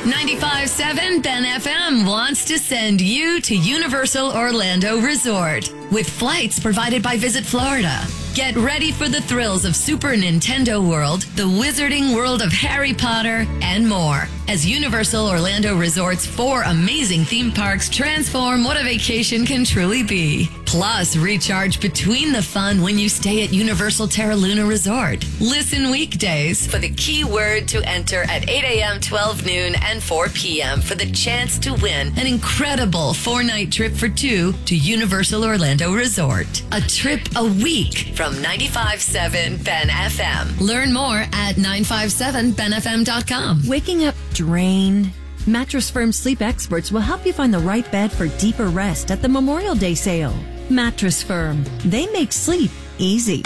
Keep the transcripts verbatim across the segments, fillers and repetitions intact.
ninety-five point seven Ben F M wants to send you to Universal Orlando Resort with flights provided by Visit Florida. Get ready for the thrills of Super Nintendo World, the Wizarding World of Harry Potter, and more. As Universal Orlando Resort's four amazing theme parks transform what a vacation can truly be. Plus, recharge between the fun when you stay at Universal Terra Luna Resort. Listen weekdays for the key word to enter at eight a.m., twelve noon, and four p.m. for the chance to win an incredible four-night trip for two to Universal Orlando Resort. A trip a week from ninety-five point seven Ben F M. Learn more at nine five seven ben f m dot com. Waking up drained? Mattress Firm Sleep Experts will help you find the right bed for deeper rest at the Memorial Day sale. Mattress Firm. They make sleep easy.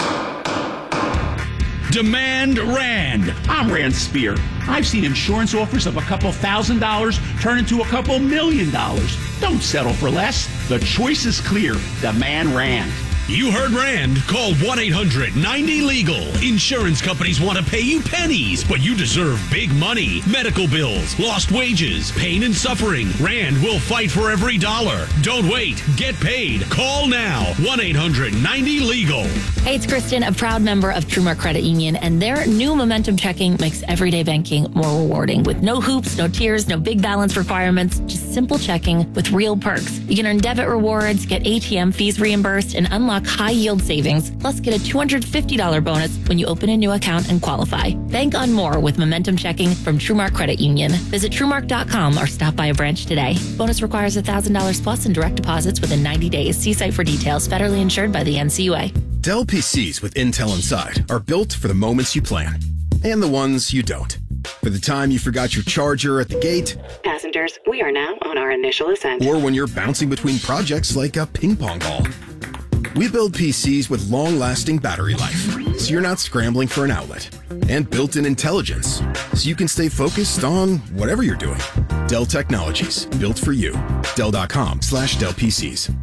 Demand Rand. I'm Rand Spear. I've seen insurance offers of a couple thousand dollars turn into a couple million dollars. Don't settle for less. The choice is clear. Demand Rand. You heard Rand. Call one eight hundred ninety legal. Insurance companies want to pay you pennies, but you deserve big money. Medical bills, lost wages, pain and suffering. Rand will fight for every dollar. Don't wait. Get paid. Call now. one eight hundred ninety legal. Hey, it's Kristen, a proud member of TrueMark Credit Union, and their new Momentum Checking makes everyday banking more rewarding with no hoops, no tiers, no big balance requirements, just simple checking with real perks. You can earn debit rewards, get A T M fees reimbursed, and unlock high-yield savings, plus get a two hundred fifty dollars bonus when you open a new account and qualify. Bank on more with Momentum Checking from TrueMark Credit Union. Visit TrueMark dot com or stop by a branch today. Bonus requires one thousand dollars plus in direct deposits within ninety days. See site for details. Federally insured by the N C U A. Dell P Cs with Intel inside are built for the moments you plan and the ones you don't. For the time you forgot your charger at the gate. Passengers, we are now on our initial ascent. Or when you're bouncing between projects like a ping pong ball. We build P Cs with long-lasting battery life, so you're not scrambling for an outlet. And built-in intelligence, so you can stay focused on whatever you're doing. Dell Technologies, built for you. Dell.com slash Dell PCs.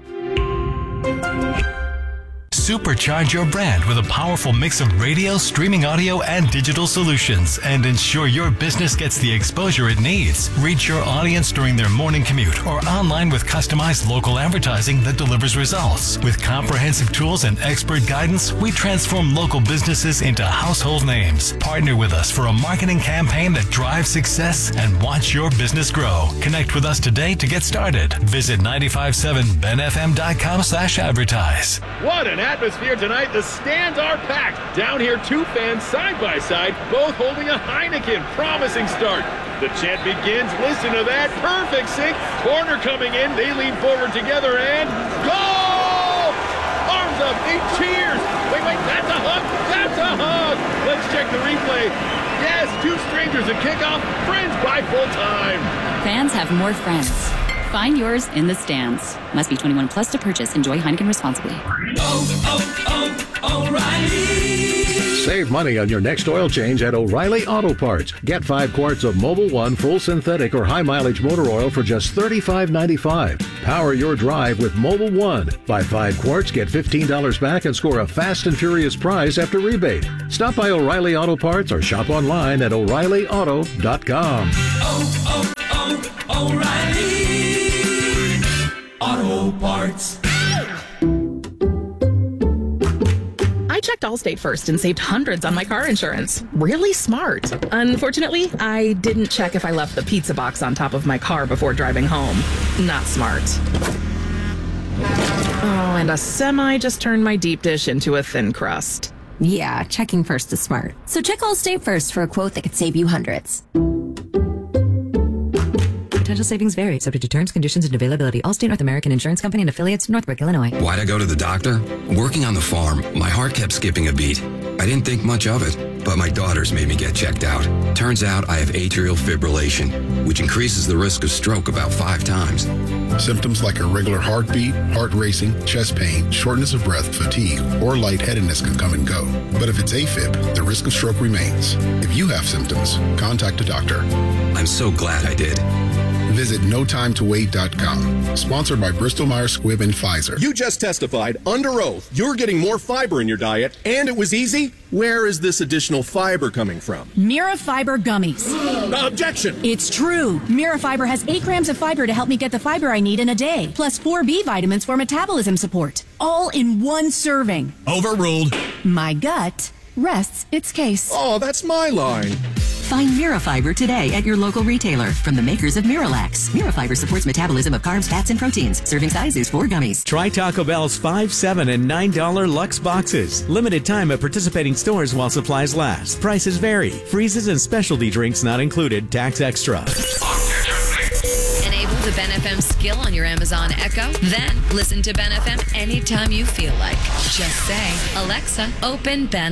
Supercharge your brand with a powerful mix of radio, streaming audio, and digital solutions, and ensure your business gets the exposure it needs. Reach your audience during their morning commute or online with customized local advertising that delivers results. With comprehensive tools and expert guidance, we transform local businesses into household names. Partner with us for a marketing campaign that drives success and watch your business grow. Connect with us today to get started. Visit nine five seven ben f m dot com slash advertise. What an atmosphere tonight. The stands are packed. Down here, two fans side by side, both holding a Heineken. Promising start. The chant begins. Listen to that. Perfect sync. Corner coming in. They lean forward together and goal! Arms up. Eight cheers. Wait, wait. That's a hug. That's a hug. Let's check the replay. Yes, two strangers at kickoff. Friends by full time. Fans have more friends. Find yours in the stands. Must be twenty-one plus to purchase. Enjoy Heineken responsibly. Oh, oh, oh, O'Reilly. Save money on your next oil change at O'Reilly Auto Parts. Get five quarts of Mobil one full synthetic or high mileage motor oil for just thirty-five ninety-five. Power your drive with Mobil one. Buy five quarts, get fifteen dollars back, and score a fast and furious prize after rebate. Stop by O'Reilly Auto Parts or shop online at O'Reilly Auto dot com. Oh, oh, oh, O'Reilly Auto Parts. I checked Allstate first and saved hundreds on my car insurance. Really smart. Unfortunately, I didn't check if I left the pizza box on top of my car before driving home. Not smart. Oh, and a semi just turned my deep dish into a thin crust. Yeah, checking first is smart. So check Allstate first for a quote that could save you hundreds. Potential savings vary, subject to terms, conditions, and availability. Allstate North American Insurance Company and affiliates, Northbrook, Illinois. Why'd I go to the doctor? Working on the farm, my heart kept skipping a beat. I didn't think much of it, but my daughters made me get checked out. Turns out I have atrial fibrillation, which increases the risk of stroke about five times. Symptoms like irregular heartbeat, heart racing, chest pain, shortness of breath, fatigue, or lightheadedness can come and go. But if it's AFib, the risk of stroke remains. If you have symptoms, contact a doctor. I'm so glad I did. Visit no time to wait dot com. Sponsored by Bristol Myers Squibb and Pfizer. You just testified under oath you're getting more fiber in your diet, and it was easy? Where is this additional fiber coming from? Mirafiber gummies. Objection! It's true. Mirafiber has eight grams of fiber to help me get the fiber I need in a day, plus four B vitamins for metabolism support. All in one serving. Overruled. My gut rests its case. Oh, that's my line. Find Mirafiber today at your local retailer from the makers of Miralax. Mirafiber supports metabolism of carbs, fats, and proteins. Serving size is four gummies. Try Taco Bell's five, seven, and nine dollar Lux boxes. Limited time at participating stores while supplies last. Prices vary. Freezes and specialty drinks not included. Tax extra. Enable the Ben F M skill on your Amazon Echo. Then listen to Ben F M anytime you feel like. Just say, Alexa, open Ben